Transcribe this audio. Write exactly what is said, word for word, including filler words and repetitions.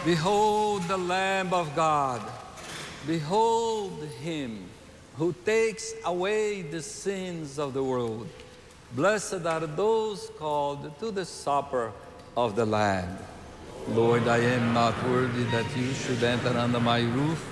Behold the Lamb of God. Behold him who takes away the sins of the world. Blessed are those called to the supper of the Lamb. Lord, I am not worthy that you should enter under my roof,